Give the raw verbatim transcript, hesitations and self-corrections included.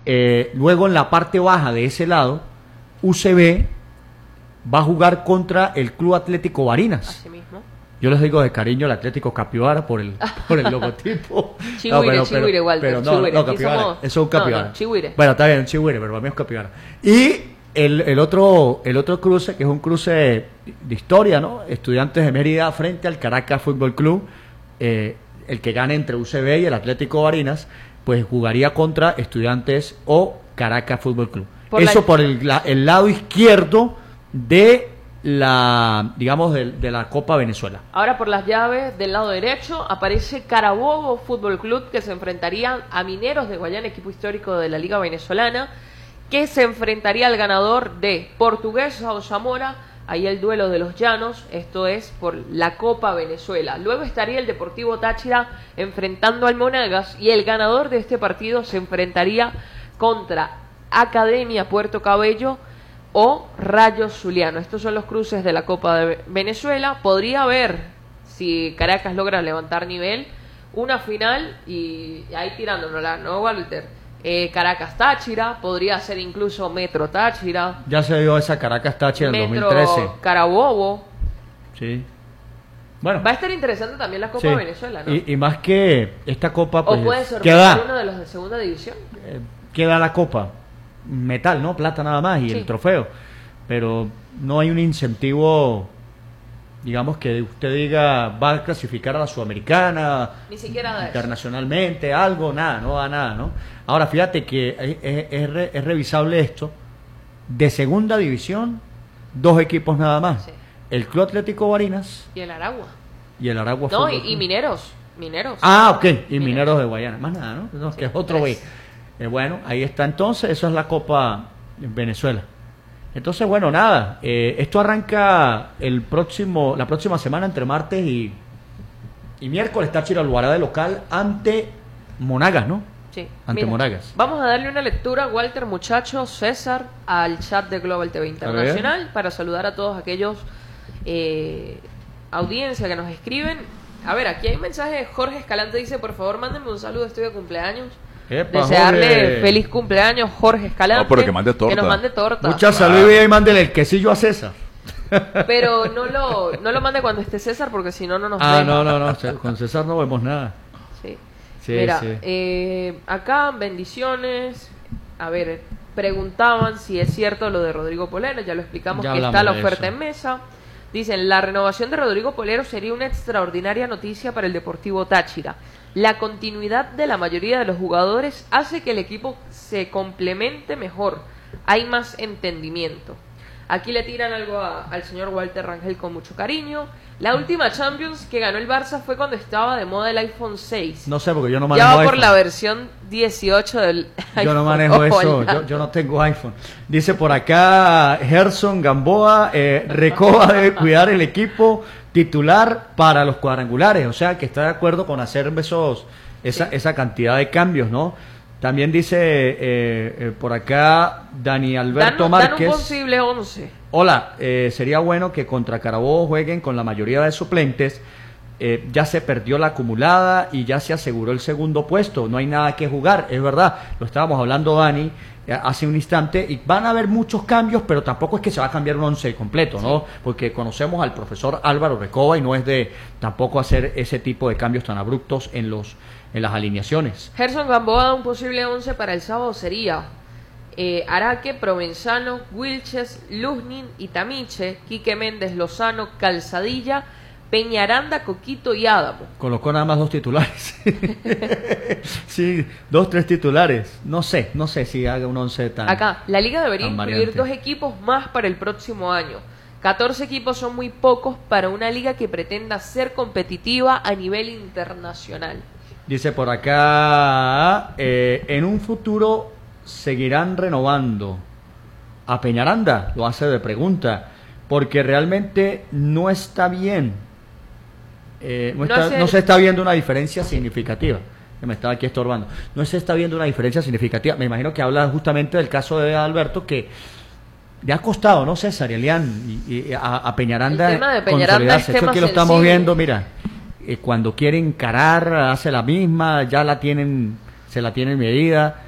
Eh, luego en la parte baja de ese lado, U C B va a jugar contra el Club Atlético Barinas. Así mismo. Yo les digo de cariño el Atlético Capibara por el, por el logotipo. Chihuire, no, pero, Chihuire, pero, Walter, pero no, Chihuire. no, Capibara, Somos... eso es un Capibara. No, no, Chihuire. Bueno, está bien, un Chihuire, pero para mí es Capibara. Y el, el, otro, el otro cruce, que es un cruce de historia, ¿no? Estudiantes de Mérida frente al Caracas Fútbol Club, eh, el que gane entre U C B y el Atlético Barinas, pues jugaría contra Estudiantes o Caracas Fútbol Club. Por eso la... por el, la, el lado izquierdo de la, digamos, de, de la Copa Venezuela. Ahora por las llaves del lado derecho aparece Carabobo Fútbol Club, que se enfrentaría a Mineros de Guayana, equipo histórico de la Liga Venezolana, que se enfrentaría al ganador de Portuguesa o Zamora, ahí el duelo de los llanos, esto es por la Copa Venezuela. Luego estaría el Deportivo Táchira enfrentando al Monagas, y el ganador de este partido se enfrentaría contra Academia Puerto Cabello o Rayo Zuliano. Estos son los cruces de la Copa de Venezuela. Podría haber, si Caracas logra levantar nivel, una final y ahí tirándonos, ¿no, Walter? Eh, Caracas Táchira, podría ser incluso Metro Táchira. Ya se dio esa Caracas Táchira en Metro dos mil trece. Carabobo. Sí. Bueno. Va a estar interesante también la Copa sí. de Venezuela, ¿no? Y, y más que esta Copa, pues, o puede sorprender queda, uno de los de segunda división. Eh, queda la Copa. Metal, ¿no? Plata nada más y sí. el trofeo. Pero no hay un incentivo, digamos, que usted diga va a clasificar a la Sudamericana, ni siquiera internacionalmente, eso. Algo, nada, no da nada, ¿no? Ahora, fíjate que es, es, es, re, es revisable esto. De segunda división, dos equipos nada más. Sí. El Club Atlético Barinas. Y el Aragua. Y el Aragua. No, y, y Mineros. Mineros. Ah, ok. Y Mineros, Mineros de Guayana. Más nada, ¿no? no sí, que es otro güey. Eh, bueno, ahí está entonces, eso es la Copa en Venezuela. Entonces, bueno, nada, eh, esto arranca el próximo, la próxima semana entre martes y, y miércoles. Táchira lo hará de local ante Monagas, ¿no? Sí. Ante Mira, Monagas. Vamos a darle una lectura, Walter, muchachos, César, al chat de Global T V Internacional para saludar a todos aquellos eh, audiencia que nos escriben. A ver, aquí hay un mensaje de Jorge Escalante, dice, por favor, mándenme un saludo, estoy de cumpleaños. Epa, desearle Jorge. Feliz cumpleaños Jorge Escalante. No, pero que mande torta. Que nos mande torta. Muchas saludos y mándele el quesillo a César. Pero no lo, no lo mande cuando esté César, porque si no, no nos Ah, deja. no, no, no, con César no vemos nada. Sí. Sí, Mira, sí. Eh, acá, bendiciones. A ver, preguntaban si es cierto lo de Rodrigo Polero, ya lo explicamos, ya que está la oferta eso. en mesa. Dicen, la renovación de Rodrigo Polero sería una extraordinaria noticia para el Deportivo Táchira. La continuidad de la mayoría de los jugadores hace que el equipo se complemente mejor. Hay más entendimiento. Aquí le tiran algo a, al señor Walter Rangel con mucho cariño. La última Champions que ganó el Barça fue cuando estaba de moda el iPhone seis. No sé, porque yo no manejo ya va iPhone. por la versión dieciocho del iPhone. Yo no manejo eso, yo, yo no tengo iPhone. Dice por acá Gerson Gamboa, eh, Recoba debe cuidar el equipo titular para los cuadrangulares, o sea que está de acuerdo con hacer esos, esa, sí. esa cantidad de cambios, ¿no? También dice eh, eh, por acá Dani Alberto dan, Márquez. Dan un posible once. Hola, eh, sería bueno que contra Carabobo jueguen con la mayoría de suplentes. Eh, ya se perdió la acumulada y ya se aseguró el segundo puesto. No hay nada que jugar, es verdad. Lo estábamos hablando, Dani, eh, hace un instante. Y van a haber muchos cambios, pero tampoco es que se va a cambiar un once completo, ¿no? Sí. Porque conocemos al profesor Álvaro Recoba y no es de tampoco hacer ese tipo de cambios tan abruptos en los en las alineaciones. Gerson Gamboa, un posible once para el sábado sería eh, Araque, Provenzano, Wilches, Luznin, Itamiche, Quique Méndez, Lozano, Calzadilla, Peñaranda, Coquito y Adamo. Colocó nada más dos titulares. Sí, dos, tres titulares. No sé, no sé si haga un once tan. Acá, la liga debería incluir variante. dos equipos más para el próximo año. catorce equipos son muy pocos para una liga que pretenda ser competitiva a nivel internacional. Dice por acá, eh, en un futuro seguirán renovando a Peñaranda, lo hace de pregunta, porque realmente no está bien, eh, no, No está, sé- no se está viendo una diferencia significativa, que me estaba aquí estorbando, no se está viendo una diferencia significativa, me imagino que habla justamente del caso de Alberto, que le ha costado, ¿no, César y Elian, y, y a, a Peñaranda El tema de Peñaranda consolidarse. es Esto tema aquí lo estamos sensible. viendo, mira, eh, cuando quiere encarar, hace la misma, ya la tienen, se la tienen medida,